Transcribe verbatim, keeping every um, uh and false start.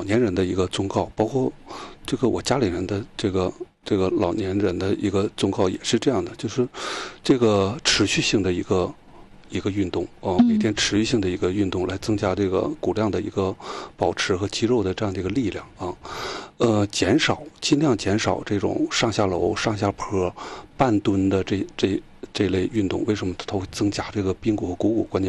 老年人的一个忠告，包括这个我家里人的这个这个老年人的一个忠告也是这样的，就是这个持续性的一个一个运动哦，每天持续性的一个运动来增加这个骨量的一个保持和肌肉的这样的一个力量啊，呃，减少尽量减少这种上下楼、上下坡、半蹲的这这这类运动，为什么它会增加这个髌骨和股骨关节